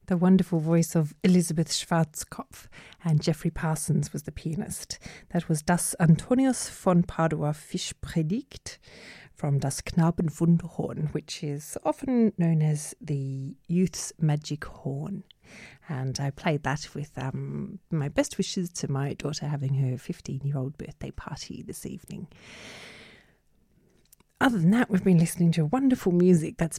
The wonderful voice of Elisabeth Schwarzkopf, and Jeffrey Parsons was the pianist. That was Das Antonius von Padua Fischpredigt from Das Knabenwunderhorn, which is often known as the youth's magic horn. And I played that with my best wishes to my daughter having her 15-year-old birthday party this evening. Other than that, we've been listening to wonderful music that's